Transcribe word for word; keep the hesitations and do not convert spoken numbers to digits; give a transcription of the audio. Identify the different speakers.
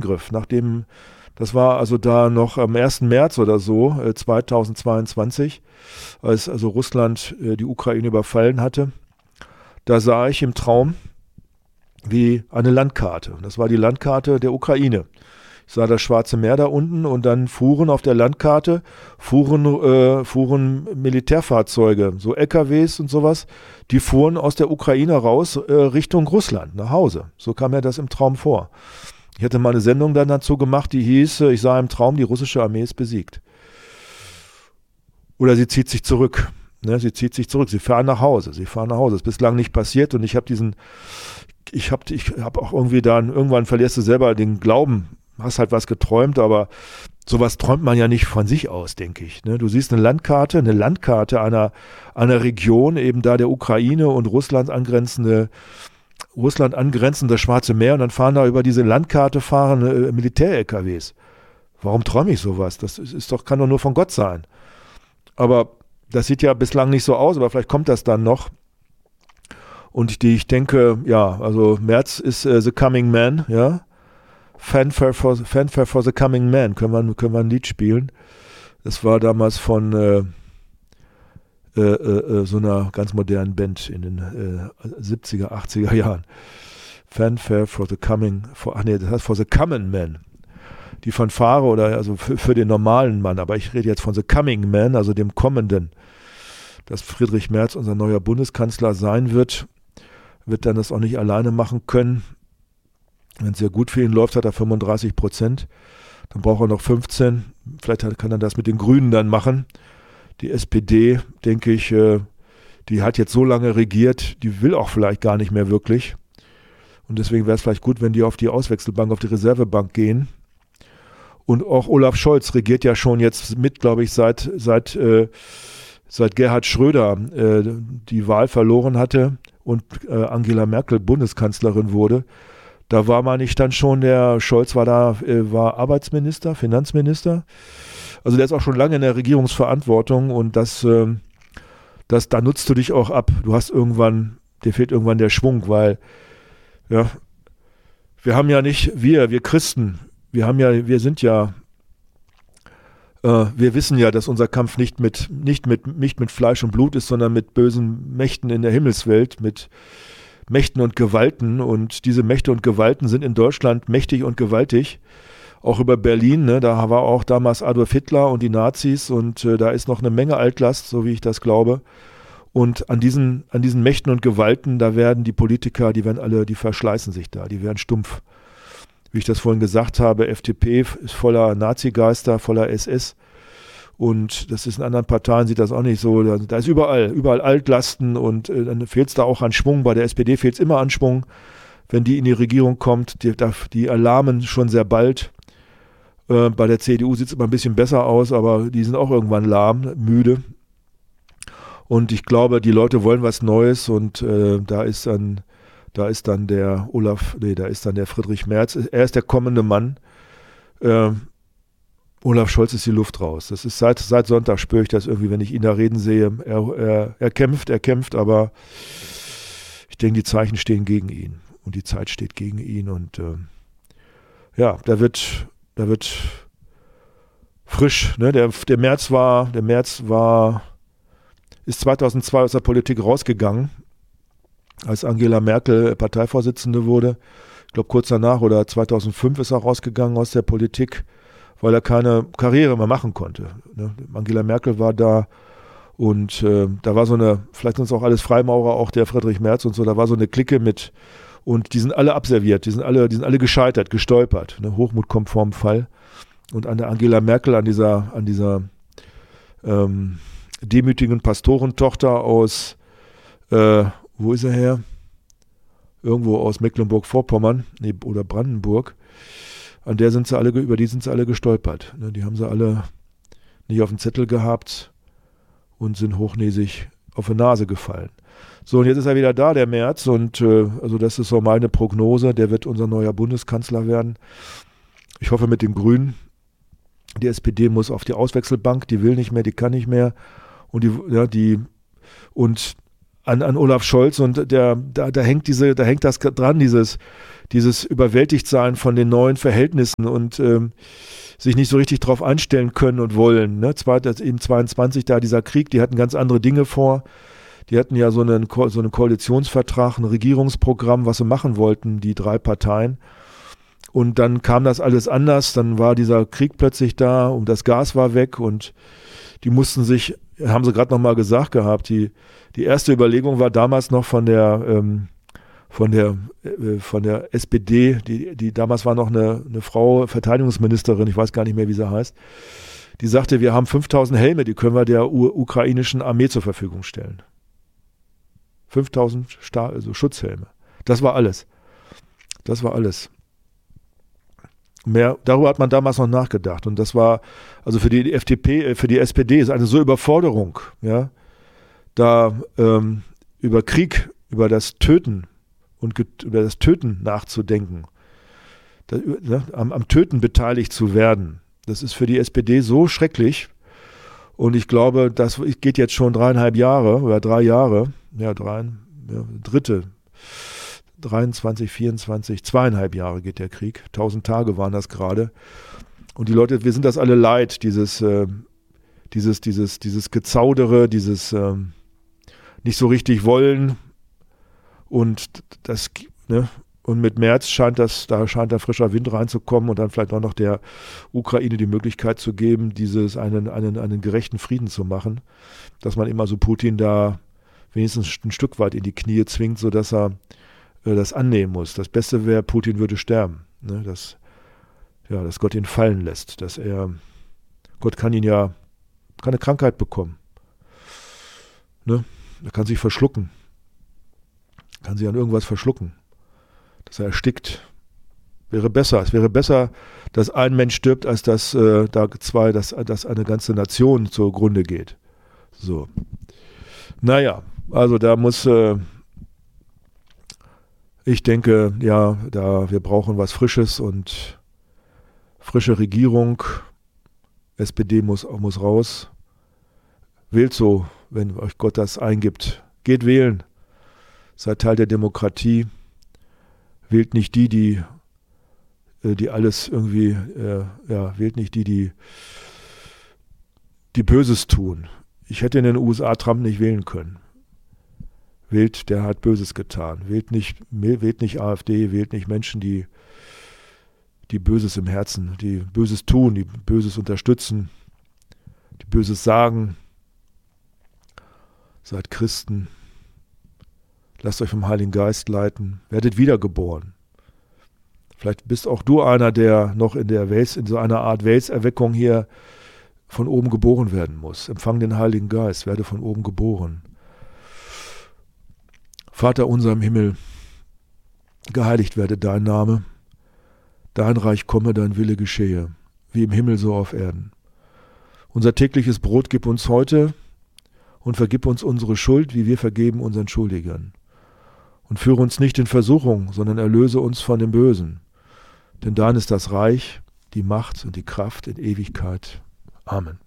Speaker 1: Angriff, nachdem, das war also da noch am ersten März oder so, äh, zweitausendzweiundzwanzig, als also Russland äh, die Ukraine überfallen hatte, da sah ich im Traum wie eine Landkarte. Das war die Landkarte der Ukraine. Ich sah das Schwarze Meer da unten und dann fuhren auf der Landkarte, fuhren, äh, fuhren Militärfahrzeuge, so L K Ws und sowas, die fuhren aus der Ukraine raus äh, Richtung Russland, nach Hause. So kam mir das im Traum vor. Ich hatte mal eine Sendung dann dazu gemacht, die hieß, äh, ich sah im Traum, die russische Armee ist besiegt. Oder sie zieht sich zurück. Ne, sie zieht sich zurück, sie fahren nach Hause, sie fahren nach Hause. Das ist bislang nicht passiert und ich habe diesen, ich habe ich hab auch irgendwie dann, irgendwann verlierst du selber den Glauben, hast halt was geträumt, aber sowas träumt man ja nicht von sich aus, denke ich. Ne? Du siehst eine Landkarte, eine Landkarte einer, einer Region, eben da der Ukraine und Russland angrenzende, Russland angrenzend das Schwarze Meer und dann fahren da über diese Landkarte fahren äh, Militär-L K Ws. Warum träume ich sowas? Das ist, ist doch, kann doch nur von Gott sein. Aber das sieht ja bislang nicht so aus, aber vielleicht kommt das dann noch. Und die, ich denke, ja, also Merz ist äh, The Coming Man, ja. Fanfare for, Fanfare for the Coming Man, können wir, können wir ein Lied spielen. Das war damals von äh, äh, äh, so einer ganz modernen Band in den äh, siebziger, achtziger Jahren. Fanfare for the Coming, for, ach nee, das heißt for the Coming Man. Die Fanfare oder also für, für den normalen Mann, aber ich rede jetzt von the Coming Man, also dem Kommenden. Dass Friedrich Merz unser neuer Bundeskanzler sein wird, wird dann das auch nicht alleine machen können. Wenn es sehr gut für ihn läuft, hat er fünfunddreißig Prozent. Dann braucht er noch fünfzehn. Vielleicht kann er das mit den Grünen dann machen. Die S P D, denke ich, die hat jetzt so lange regiert, die will auch vielleicht gar nicht mehr wirklich. Und deswegen wäre es vielleicht gut, wenn die auf die Auswechselbank, auf die Reservebank gehen. Und auch Olaf Scholz regiert ja schon jetzt mit, glaube ich, seit, seit, äh, seit Gerhard Schröder äh, die Wahl verloren hatte und äh, Angela Merkel Bundeskanzlerin wurde. Da war man nicht dann schon, der Scholz war da, äh, war Arbeitsminister, Finanzminister. Also der ist auch schon lange in der Regierungsverantwortung und das, äh, das, da nutzt du dich auch ab. Du hast irgendwann, dir fehlt irgendwann der Schwung, weil, ja, wir haben ja nicht, wir, wir Christen, wir haben ja, wir sind ja, äh, wir wissen ja, dass unser Kampf nicht mit, nicht mit, nicht mit Fleisch und Blut ist, sondern mit bösen Mächten in der Himmelswelt, mit Mächten und Gewalten und diese Mächte und Gewalten sind in Deutschland mächtig und gewaltig, auch über Berlin, ne, da war auch damals Adolf Hitler und die Nazis und äh, da ist noch eine Menge Altlast, so wie ich das glaube und an diesen, an diesen Mächten und Gewalten, da werden die Politiker, die werden alle, die verschleißen sich da, die werden stumpf. Wie ich das vorhin gesagt habe, F D P ist voller Nazigeister, voller S S und das ist in anderen Parteien, sieht das auch nicht so. Da, da ist überall, überall Altlasten und äh, dann fehlt es da auch an Schwung. Bei der S P D fehlt es immer an Schwung. Wenn die in die Regierung kommt, die, die alarmen schon sehr bald. Äh, bei der C D U sieht es immer ein bisschen besser aus, aber die sind auch irgendwann lahm, müde. Und ich glaube, die Leute wollen was Neues und äh, da ist dann, da ist dann der Olaf, nee, da ist dann der Friedrich Merz. Er ist der kommende Mann. Äh, Olaf Scholz ist die Luft raus. Das ist seit, seit Sonntag spüre ich das irgendwie, wenn ich ihn da reden sehe. Er, er, er kämpft, er kämpft, aber ich denke, die Zeichen stehen gegen ihn. Und die Zeit steht gegen ihn. Und äh, ja, da wird, da wird frisch. Ne? Der, der Merz war, der Merz war, ist zweitausendzwei aus der Politik rausgegangen, als Angela Merkel Parteivorsitzende wurde. Ich glaube, kurz danach oder zweitausendfünf ist er rausgegangen aus der Politik, weil er keine Karriere mehr machen konnte. Ne? Angela Merkel war da und äh, da war so eine, vielleicht sind es auch alles Freimaurer, auch der Friedrich Merz und so, da war so eine Clique mit und die sind alle abserviert, die sind alle, die sind alle gescheitert, gestolpert. Ne? Hochmut kommt vorm Fall. Und an der Angela Merkel, an dieser, an dieser ähm, demütigen Pastorentochter aus, äh, wo ist er her? Irgendwo aus Mecklenburg-Vorpommern, nee, oder Brandenburg. An der sind sie alle, über die sind sie alle gestolpert. Ne, die haben sie alle nicht auf dem Zettel gehabt und sind hochnäsig auf die Nase gefallen. So, und jetzt ist er wieder da, der Merz, und äh, also das ist so meine Prognose, der wird unser neuer Bundeskanzler werden. Ich hoffe mit den Grünen. Die S P D muss auf die Auswechselbank, die will nicht mehr, die kann nicht mehr. Und die, ja, die, und an, an Olaf Scholz und der, da, da hängt diese, da hängt das dran, dieses, dieses Überwältigtsein von den neuen Verhältnissen und ähm, sich nicht so richtig drauf einstellen können und wollen. Ne? Eben zweiundzwanzig, da dieser Krieg, die hatten ganz andere Dinge vor. Die hatten ja so einen, so einen Koalitionsvertrag, ein Regierungsprogramm, was sie machen wollten, die drei Parteien. Und dann kam das alles anders, dann war dieser Krieg plötzlich da und das Gas war weg und die mussten sich, haben sie gerade nochmal gesagt gehabt, die, die erste Überlegung war damals noch von der, ähm, von der, äh, von der S P D, die, die damals war noch eine, eine Frau, Verteidigungsministerin, ich weiß gar nicht mehr, wie sie heißt, die sagte, wir haben fünftausend Helme, die können wir der u- ukrainischen Armee zur Verfügung stellen. fünftausend Sta- also Schutzhelme. Das war alles. Das war alles. Mehr, darüber hat man damals noch nachgedacht. Und das war, also für die F D P, für die S P D ist eine so Überforderung, ja, da ähm, über Krieg, über das Töten und get, über das Töten nachzudenken, da, ne, am, am Töten beteiligt zu werden. Das ist für die S P D so schrecklich. Und ich glaube, das geht jetzt schon dreieinhalb Jahre oder drei Jahre, ja, drei, ja, dritte, dreiundzwanzig, vierundzwanzig, zweieinhalb Jahre geht der Krieg. Tausend Tage waren das gerade. Und die Leute, wir sind das alle leid, dieses, äh, dieses, dieses, dieses Gezaudere, dieses äh, nicht so richtig wollen. Und das, ne, und mit März scheint das, da scheint da frischer Wind reinzukommen und dann vielleicht auch noch der Ukraine die Möglichkeit zu geben, dieses einen, einen, einen gerechten Frieden zu machen, dass man immer so Putin da wenigstens ein Stück weit in die Knie zwingt, sodass er äh, das annehmen muss. Das Beste wäre, Putin würde sterben, ne? dass, ja, dass Gott ihn fallen lässt, dass er, Gott kann ihn ja, kann eine Krankheit bekommen, ne? Er kann sich verschlucken, kann sich an irgendwas verschlucken, dass er erstickt. Wäre besser. Es wäre besser, dass ein Mensch stirbt, als dass äh, da zwei, dass, dass eine ganze Nation zugrunde geht. So. Naja, also da muss, äh, ich denke, ja, da wir brauchen was Frisches und frische Regierung. S P D muss, muss raus. Wählt so, wenn euch Gott das eingibt. Geht wählen. Seid Teil der Demokratie. Wählt nicht die, die, die alles irgendwie, äh, ja, wählt nicht die, die, die Böses tun. Ich hätte in den U S A Trump nicht wählen können. Wählt, der hat Böses getan. Wählt nicht, wählt nicht AfD, wählt nicht Menschen, die, die Böses im Herzen, die Böses tun, die Böses unterstützen, die Böses sagen. Seid Christen. Lasst euch vom Heiligen Geist leiten. Werdet wiedergeboren. Vielleicht bist auch du einer, der noch in der Wels, in so einer Art Welserweckung hier von oben geboren werden muss. Empfang den Heiligen Geist, werde von oben geboren. Vater unser im Himmel, geheiligt werde dein Name, dein Reich komme, dein Wille geschehe, wie im Himmel so auf Erden. Unser tägliches Brot gib uns heute und vergib uns unsere Schuld, wie wir vergeben unseren Schuldigern. Und führe uns nicht in Versuchung, sondern erlöse uns von dem Bösen. Denn dein ist das Reich, die Macht und die Kraft in Ewigkeit. Amen.